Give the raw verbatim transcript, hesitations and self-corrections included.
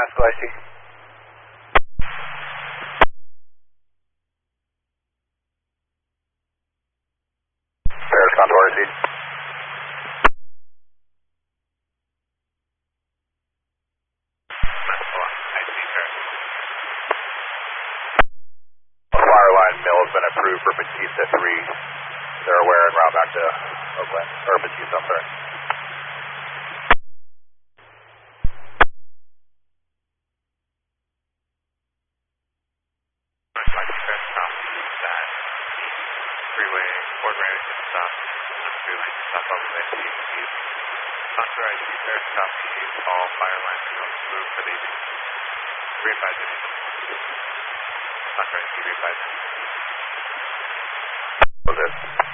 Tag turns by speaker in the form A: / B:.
A: Mesco I C. Paris Contour I C. Wireline mill has been approved for Batista three. They're aware and route back to Oakland, or Batista, I'm sorry.
B: Freeway, Fort Remington stop, freeway, stop over there, East. Contour I C, Paris copy, all fire lines are going through for the re-advising. Contour I C, re-advising.
A: Was it?